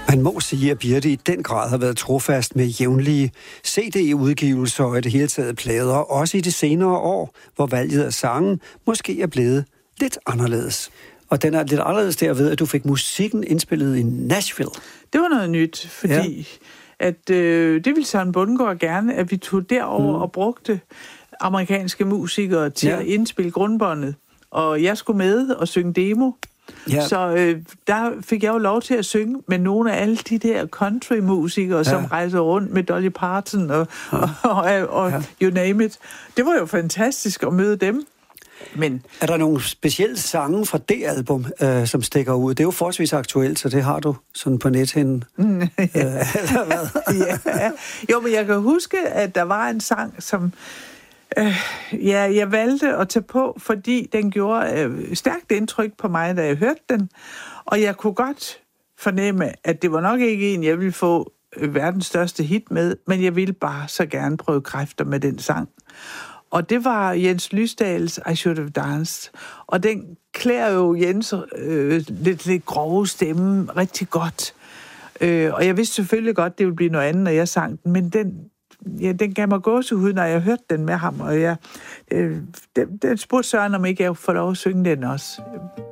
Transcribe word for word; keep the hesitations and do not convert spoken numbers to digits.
Man må sige, at Birthe i den grad har været trofast med jævnlige C D-udgivelser og i det hele taget plader, også i de senere år, hvor valget af sangen måske er blevet lidt anderledes. Og den er lidt anderledes derved, at du fik musikken indspillet i Nashville. Det var noget nyt, fordi ja. at, øh, det ville Søren Bundgaard gerne, at vi tog derover mm. og brugte amerikanske musikere til ja. at indspille grundbåndet. Og jeg skulle med og synge demo. Ja. Så øh, der fik jeg jo lov til at synge med nogle af alle de der country-musikere, ja. som rejser rundt med Dolly Parton og, ja. og, og, og, og ja. you name it. Det var jo fantastisk at møde dem. Men er der nogle specielle sange fra det album, øh, som stikker ud? Det er jo forholdsvis aktuelt, så det har du sådan på nethinden. Mm, ja. øh, ja. Jo, men jeg kan huske, at der var en sang, som øh, ja, jeg valgte at tage på, fordi den gjorde øh, stærkt indtryk på mig, da jeg hørte den. Og jeg kunne godt fornemme, at det var nok ikke en, jeg ville få øh, verdens største hit med, men jeg ville bare så gerne prøve kræfter med den sang. Og det var Jens Lysdals I Should Have Danced. Og den klæder jo Jens øh, lidt, lidt grove stemme rigtig godt. Øh, og jeg vidste selvfølgelig godt, det ville blive noget andet, når jeg sang den. Men den, ja, den gav mig gåsehud, når jeg hørte den med ham. Og jeg, øh, den, den spurgte Søren, om ikke jeg får lov at synge den også.